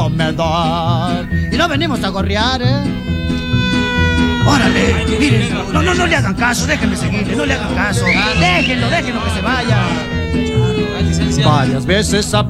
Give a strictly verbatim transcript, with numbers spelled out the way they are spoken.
comedor. Y no venimos a gorrear, ¿eh? Órale, miren, no, no, no le hagan caso, déjenme seguirle, no le hagan caso. Déjenlo, déjenlo que se vaya. Varias veces ha